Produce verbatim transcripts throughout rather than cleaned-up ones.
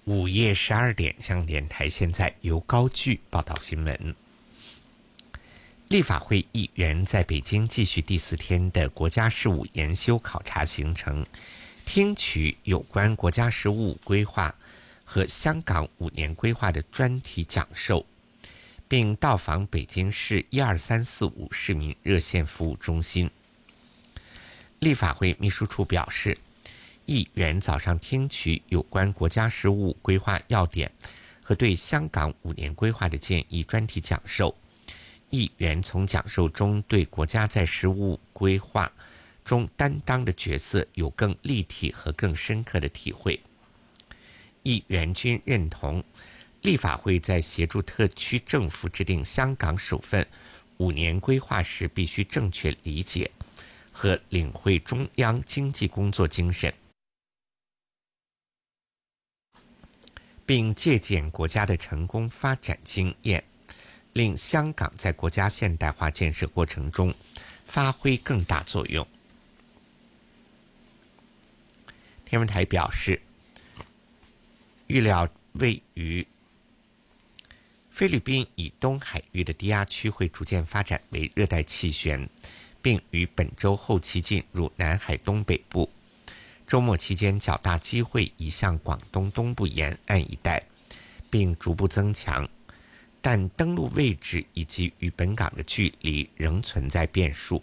午夜十二点，香港电台现在由高炬报道新闻。立法会议员在北京继续第四天的国家事务研修考察行程，听取有关国家事务规划和香港五年规划的专题讲授，并到访北京市一二三四五市民热线服务中心。立法会秘书处表示，议员早上听取有关国家事务规划要点和对香港五年规划的建议专题讲授，议员从讲授中对国家在事务规划中担当的角色有更立体和更深刻的体会。议员均认同，立法会在协助特区政府制定香港首份五年规划时，必须正确理解和领会中央经济工作精神，并借鉴国家的成功发展经验，令香港在国家现代化建设过程中发挥更大作用。天文台表示，预料位于菲律宾以东海域的低压区会逐渐发展为热带气旋，并于本周后期进入南海东北部。周末期间较大机会移向广东东部沿岸一带，并逐步增强，但登陆位置以及与本港的距离仍存在变数。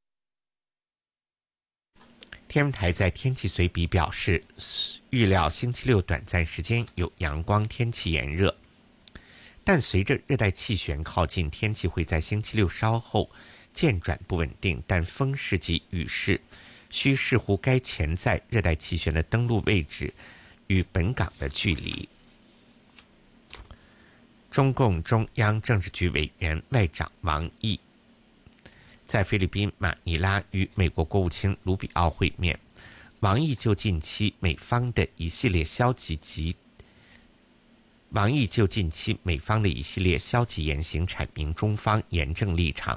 天文台在天气随笔表示，预料星期六短暂时间有阳光，天气炎热，但随着热带气旋靠近，天气会在星期六稍后渐转不稳定，但风势及雨势需视乎该潜在热带气旋的登陆位置与本港的距离。中共中央政治局委员外长王毅在菲律宾马尼拉与美国国务卿卢比奥会面，王毅就近期美方的一系列消极及王毅就近期美方的一系列消极言行阐明中方严正立场，